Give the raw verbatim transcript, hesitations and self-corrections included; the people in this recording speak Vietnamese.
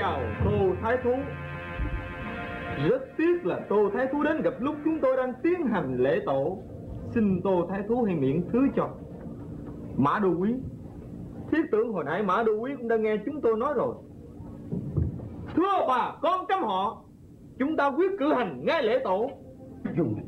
chào Tô Thái Thú. Rất tiếc là Tô Thái Thú đến gặp lúc chúng tôi đang tiến hành lễ tổ. Xin Tô Thái Thú hãy miễn thứ cho. Mã Đô Quý, thiết tưởng hồi nãy Mã Đô Quý cũng đã nghe chúng tôi nói rồi. Thưa bà con trăm họ, chúng ta quyết cử hành ngay lễ tổ. Dùng